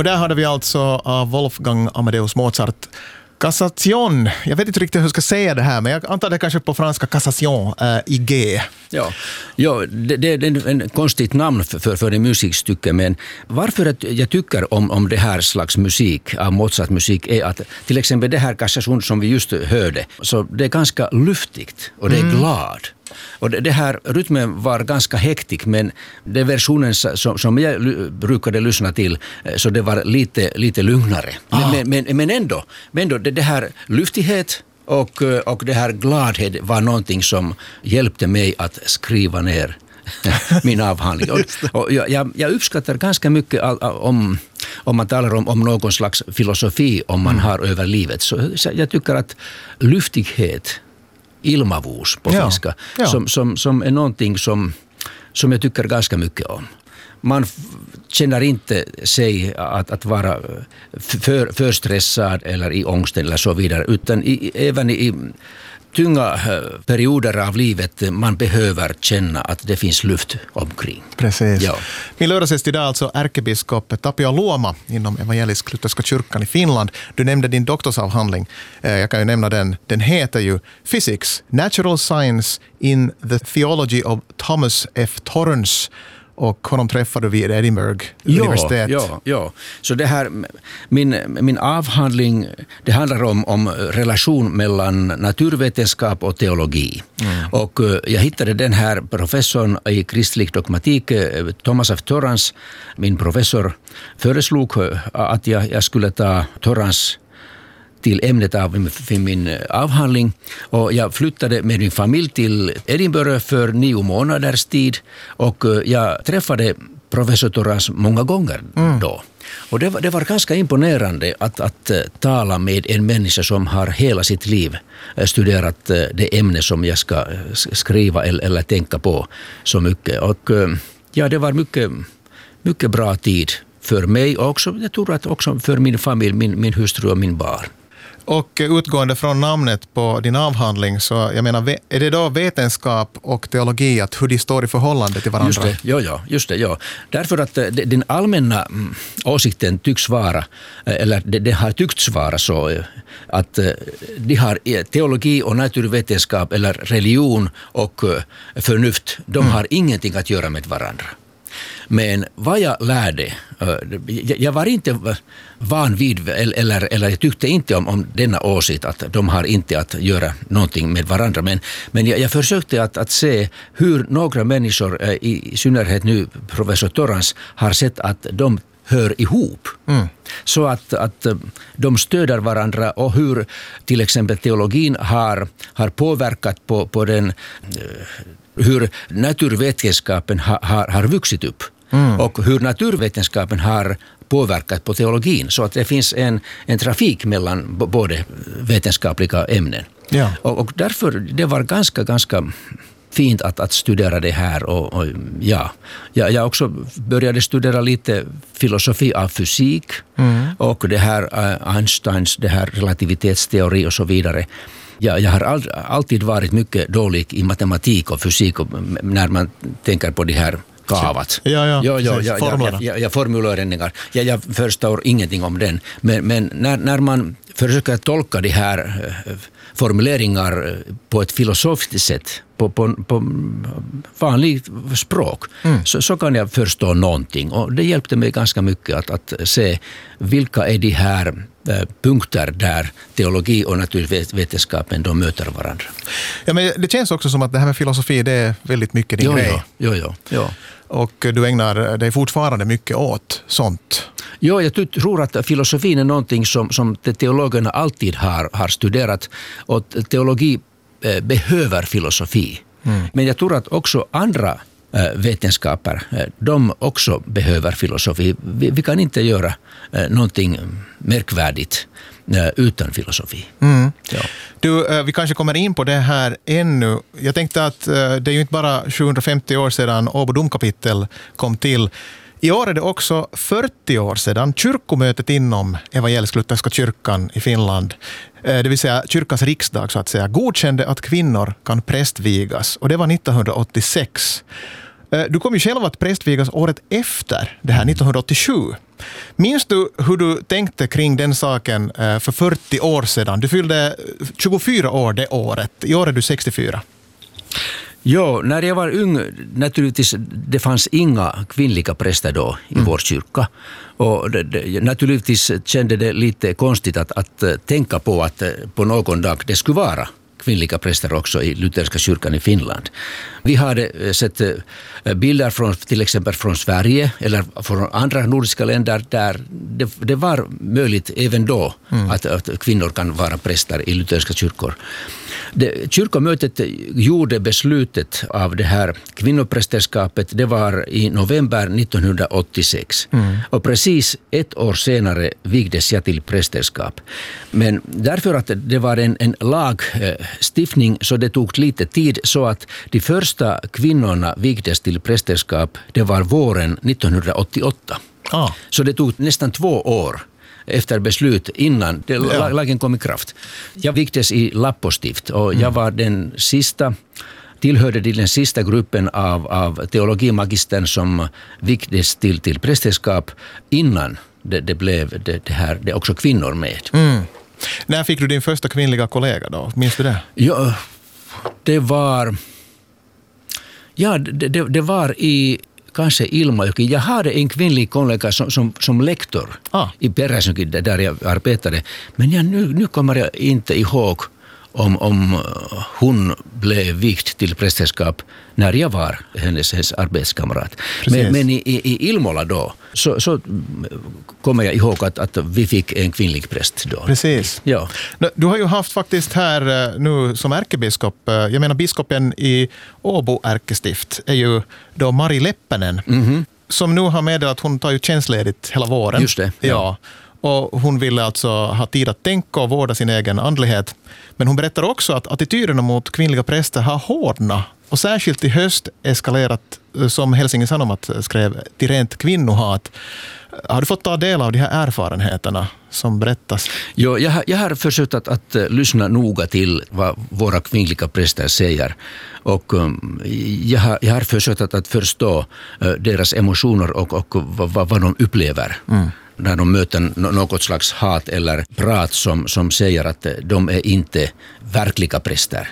Och där hade vi alltså Wolfgang Amadeus Mozart Cassation. Jag vet inte riktigt hur jag ska säga det här, men jag antar det kanske på franska Cassation i G. Ja, det är en konstigt namn för en musikstycke, men varför att jag tycker om det här slags musik, av Mozart-musik, är att till exempel det här Cassation som vi just hörde, så det är ganska luftigt och det är glad. Och det här rytmen var ganska hektisk, men den versionen som jag brukade lyssna till, så det var lite lugnare. Men ändå det här luftighet och det här gladhet var någonting som hjälpte mig att skriva ner min avhandling. Och jag uppskattar ganska mycket om man talar om någon slags filosofi om man har över livet. Så jag tycker att luftighet, ilmavuus på finska, som är någonting som jag tycker ganska mycket om. Man känner inte sig att vara för stressad eller i ångsten eller så vidare, utan även i tunga perioder av livet man behöver känna att det finns luft omkring. Precis. Ja. Min lördagsgäst idag alltså ärkebiskop Tapio Luoma inom evangelisk-lutherska kyrkan i Finland. Du nämnde din doktorsavhandling. Jag kan ju nämna den. Den heter ju Physics, Natural Science in the Theology of Thomas F. Torrance. Och honom träffade vi vid Edinburgh universitet. Ja. Så det här, min avhandling, det handlar om relation mellan naturvetenskap och teologi. Och jag hittade den här professorn i kristlig dogmatik, Thomas F. Torrance. Min professor föreslog att jag skulle ta Torrance till ämnet av min avhandling, och jag flyttade med min familj till Edinburgh för 9 månaders tid, och jag träffade professor Torrance många gånger då. Och det var ganska imponerande att tala med en människa som har hela sitt liv studerat det ämne som jag ska skriva eller tänka på så mycket. Och det var mycket bra tid för mig också. Jag tror att också för min familj, min hustru och min barn. Och utgående från namnet på din avhandling, så jag menar, är det då vetenskap och teologi, att hur de står i förhållande till varandra? Just det. Därför att den allmänna åsikten tycks vara, eller det har tyckts vara så, att de har teologi och naturvetenskap eller religion och förnuft, de har ingenting att göra med varandra. Men vad jag lärde, jag var inte van vid eller jag tyckte inte om denna åsikt att de har inte att göra någonting med varandra. Men jag försökte att se hur några människor, i synnerhet nu professor Torrance, har sett att de hör ihop. Så att de stöder varandra, och hur till exempel teologin har påverkat på den, hur naturvetenskapen har vuxit upp. Och hur naturvetenskapen har påverkat på teologin, så att det finns en trafik mellan både vetenskapliga ämnen. Ja. Och därför det var ganska fint att studera det här. Och jag också började studera lite filosofi av fysik och det här Einsteins det här relativitetsteori och så vidare. Jag har alltid varit mycket dålig i matematik och fysik, och när man tänker på det här kavat. Formuleringar. Jag förstår ingenting om den. Men när man försöker tolka de här formuleringar på ett filosofiskt sätt, på vanligt språk, så kan jag förstå någonting. Och det hjälpte mig ganska mycket att se vilka är de här punkter där teologi och naturvetenskapen de möter varandra. Ja, men det känns också som att det här med filosofi, det är väldigt mycket din grej. Ja. Och du ägnar dig fortfarande mycket åt sånt. Ja, jag tror att filosofin är någonting som teologerna alltid har studerat, och teologi behöver filosofi. Men jag tror att också andra vetenskaper, de också behöver filosofi. Vi kan inte göra någonting märkvärdigt utan filosofi. Ja. Du, vi kanske kommer in på det här ännu. Jag tänkte att det är ju inte bara 750 år sedan Åbo domkapitel kom till. I år är det också 40 år sedan kyrkomötet inom evangelisk-lutherska kyrkan i Finland, det vill säga kyrkans riksdag så att säga, godkände att kvinnor kan prästvigas. Och det var 1986. Du kom ju själv att prästvigas året efter det här, 1987. Minns du hur du tänkte kring den saken för 40 år sedan? Du fyllde 24 år det året. I år är du 64. Ja, när jag var ung, naturligtvis, det fanns inga kvinnliga präster då i vår kyrka. Och naturligtvis kände det lite konstigt att tänka på att på någon dag det skulle vara kvinnliga präster också i lutherska kyrkan i Finland. Vi hade sett bilder från till exempel från Sverige eller från andra nordiska länder där det var möjligt även då att kvinnor kan vara präster i lutherska kyrkor. Kyrkomötet gjorde beslutet av det här kvinnoprästerskapet, det var i november 1986. Och precis ett år senare vigdes jag till prästerskap. Men därför att det var en lagstiftning så det tog lite tid, så att de första kvinnorna vigdes till prästerskap, det var våren 1988. Så det tog nästan 2 år efter beslut innan lagen kom i kraft. Jag vigdes i Lappostift och jag var tillhörde till den sista gruppen av teologimagistern som vigdes till prästerskap innan det blev det också kvinnor med. När fick du din första kvinnliga kollega då? Minns du det? Ja, det var i kanske Ilmajoki. Jag hade en kvinnlig kollega som lektor i Peräsjoki där jag arbetade. Men nu kommer jag inte ihåg om hon blev vikt till prästerskap när jag var hennes arbetskamrat. Men i Ilmola då så kommer jag ihåg att vi fick en kvinnlig präst då. Precis. Ja. Du har ju haft faktiskt här nu som ärkebiskop, jag menar biskopen i Åbo ärkestift är ju då Mari Leppänen, som nu har meddelat att hon tar ju tjänstledigt hela våren. Just det. Ja. Och hon ville alltså ha tid att tänka och vårda sin egen andlighet. Men hon berättar också att attityderna mot kvinnliga präster har hårdnat och särskilt i höst eskalerat, som Helsingin Sanomat skrev, till rent kvinnohat. Har du fått ta del av de här erfarenheterna som berättas? Jo, jag har försökt att lyssna noga till vad våra kvinnliga präster säger. Och jag har försökt att förstå deras emotioner och vad de upplever. När de möter något slags hat eller prat som säger att de är inte verkliga präster.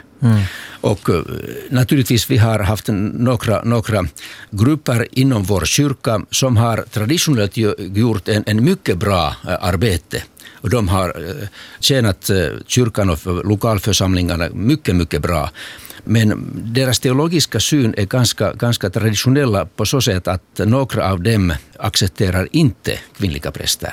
Och naturligtvis vi har haft några grupper inom vår kyrka som har traditionellt gjort en mycket bra arbete. Och de har tjänat kyrkan och lokalförsamlingarna mycket, mycket bra. Men deras teologiska syn är ganska traditionella på så sätt att några av dem accepterar inte kvinnliga präster.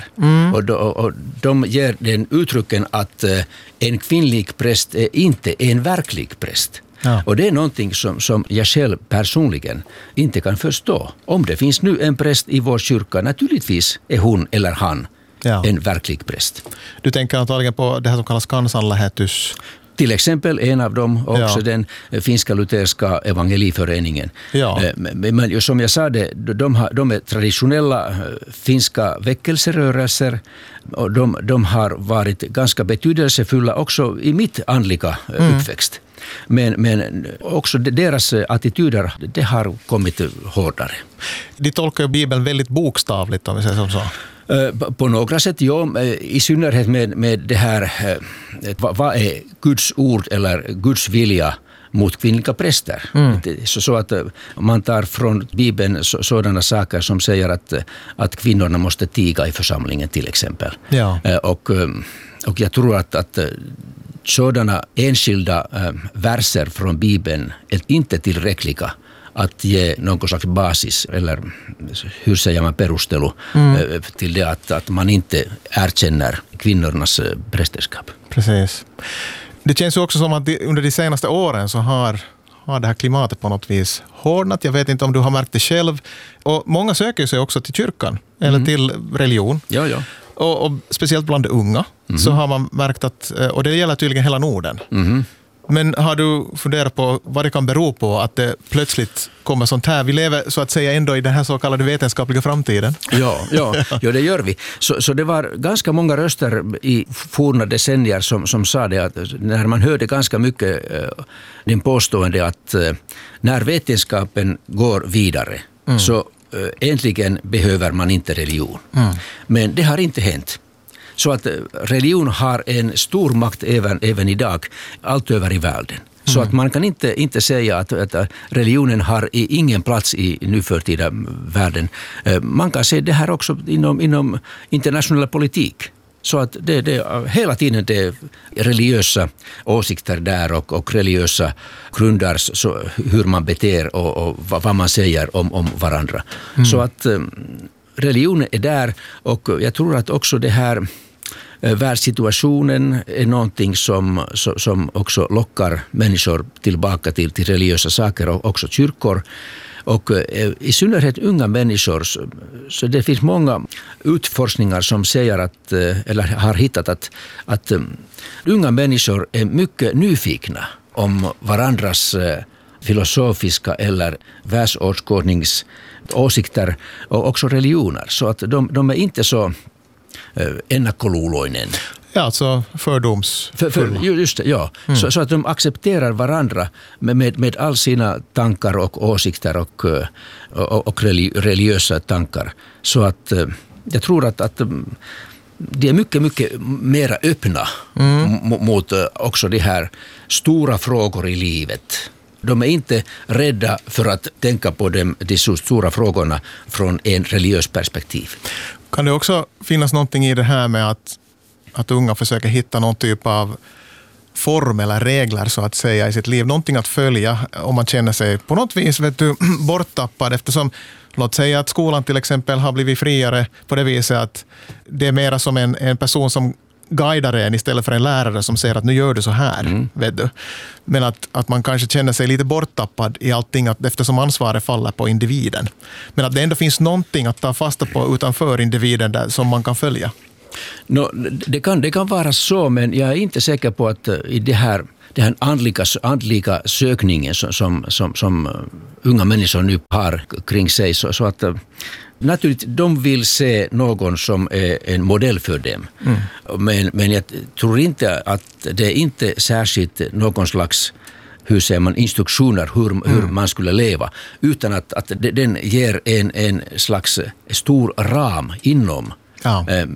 Och de ger den uttrycken att en kvinnlig präst är inte en verklig präst. Ja. Och det är någonting som jag själv personligen inte kan förstå. Om det finns nu en präst i vår kyrka, naturligtvis är hon eller han en verklig präst. Du tänker antagligen på det här som kallas kansanlähetys. Till exempel en av dem, också den finska lutherska evangeliföreningen. Ja. Men som jag sa, de är traditionella finska väckelserörelser och de har varit ganska betydelsefulla också i mitt andliga uppväxt. Men också deras attityder, det har kommit hårdare. De tolkar ju Bibeln väldigt bokstavligt, om vi säger som så. På några sätt, ja. I synnerhet med det här, vad är Guds ord eller Guds vilja mot kvinnliga präster. Så att man tar från Bibeln sådana saker som säger att kvinnorna måste tiga i församlingen till exempel. Ja. Och jag tror att sådana enskilda verser från Bibeln är inte tillräckliga att ge någon slags basis eller hur säger man perustelu till det att man inte erkänner kvinnornas prästerskap. Precis. Det känns ju också som att under de senaste åren så har det här klimatet på något vis hårdnat. Jag vet inte om du har märkt det själv. Och många söker sig också till kyrkan eller till religion. Ja. Och speciellt bland de unga så har man märkt att, och det gäller tydligen hela Norden. Men har du funderat på vad det kan bero på att det plötsligt kommer sånt här? Vi lever så att säga ändå i den här så kallade vetenskapliga framtiden. Ja, det gör vi. Så det var ganska många röster i forna decennier som sa det, att när man hörde ganska mycket den påstående att när vetenskapen går vidare så äntligen behöver man inte religion. Men det har inte hänt. Så att religion har en stor makt även idag, allt över i världen. Så att man kan inte säga att religionen har ingen plats i nuförtida världen. Man kan se det här också inom internationell politik. Så att det hela tiden det är religiösa åsikter där och religiösa grunder så hur man beter och vad man säger om varandra. Så att religionen är där, och jag tror att också det här världssituationen är någonting som också lockar människor tillbaka till religiösa saker, och också kyrkor. Och i synnerhet unga människor, så det finns många utforskningar som säger att, eller har hittat att unga människor är mycket nyfikna om varandras filosofiska eller världsåskådningsåsikter och också religioner. Så att de är inte så ennakkoluuloinen. Ja, alltså fördomsfulla. Just det, ja. Så att de accepterar varandra med all sina tankar och åsikter och religiösa tankar. Så att jag tror att de är mycket, mycket mer öppna mot också de här stora frågor i livet. De är inte rädda för att tänka på de stora frågorna från en religiös perspektiv. Kan det också finnas någonting i det här med att unga försöker hitta någon typ av form eller regler så att säga i sitt liv, någonting att följa om man känner sig på något vis borttappad, eftersom låt säga att skolan till exempel har blivit friare på det viset att det är mera som en person som guidar en istället för en lärare som säger att nu gör du så här, vet du. Men att man kanske känner sig lite borttappad i allting eftersom ansvaret faller på individen. Men att det ändå finns någonting att ta fasta på utanför individen där, som man kan följa. Det kan vara så, men jag är inte säker på att i det här andliga sökningen som unga människor nu har kring sig, så att naturligtvis de vill se någon som är en modell för dem. Men jag tror inte att det är inte särskilt någon slags, hur säger man, instruktioner hur man skulle leva, utan att den ger en slags stor ram inom